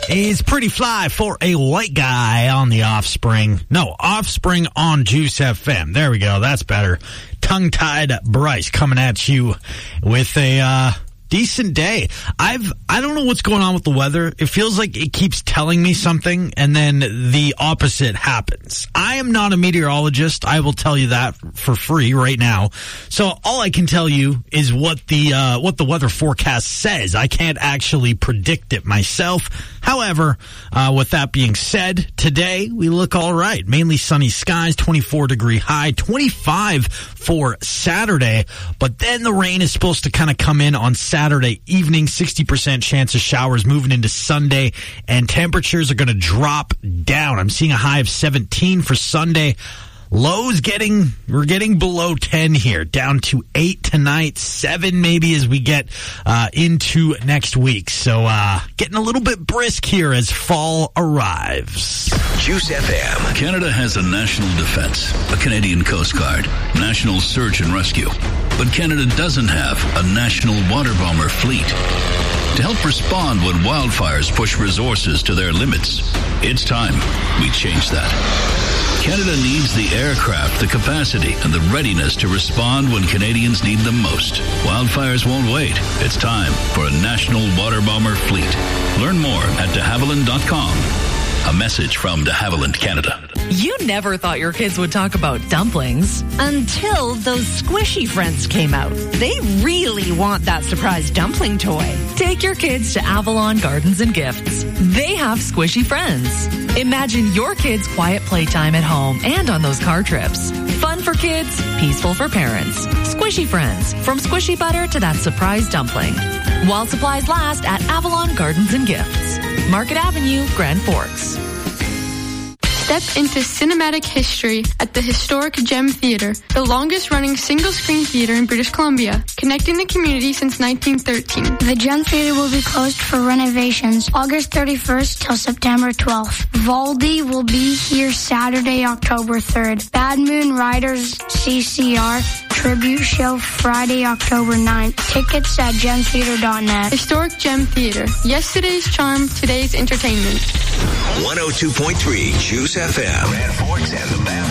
is Pretty Fly for a White Guy on the Offspring. No, Offspring on Juice FM. There we go. That's better. Tongue-tied Bryce coming at you with a decent day. I don't know what's going on with the weather. It feels like it keeps telling me something, and then the opposite happens. I am not a meteorologist. I will tell you that for free right now. So all I can tell you is what the weather forecast says. I can't actually predict it myself. However, with that being said, today we look all right. Mainly sunny skies, 24-degree high, 25 for Saturday. But then the rain is supposed to kind of come in on Saturday evening, 60% chance of showers moving into Sunday, and temperatures are going to drop down. I'm seeing a high of 17 for Sunday. Lows we're getting below 10 here, down to 8 tonight, 7 maybe as we get into next week. So getting a little bit brisk here as fall arrives. Juice FM. Canada has a national defense, a Canadian Coast Guard, national search and rescue. But Canada doesn't have a national water bomber fleet. To help respond when wildfires push resources to their limits, it's time we change that. Canada needs the aircraft, the capacity, and the readiness to respond when Canadians need them most. Wildfires won't wait. It's time for a national water bomber fleet. Learn more at de Havilland.com. A message from de Havilland, Canada. You never thought your kids would talk about dumplings until those squishy friends came out. They really want that surprise dumpling toy. Take your kids to Avalon Gardens and Gifts. They have squishy friends. Imagine your kids' quiet playtime at home and on those car trips. Fun for kids, peaceful for parents. Squishy friends, from squishy butter to that surprise dumpling. While supplies last at Avalon Gardens and Gifts. Market Avenue, Grand Forks. Step into cinematic history at the historic Gem Theatre, the longest-running single-screen theatre in British Columbia, connecting the community since 1913. The Gem Theatre will be closed for renovations August 31st till September 12th. Valdi will be here Saturday, October 3rd. Bad Moon Riders CCR Tribute Show Friday, October 9th. Tickets at gemtheater.net. Historic Gem Theatre. Yesterday's charm, today's entertainment. 102.3 Juice FM. Grand Forks and the Valley.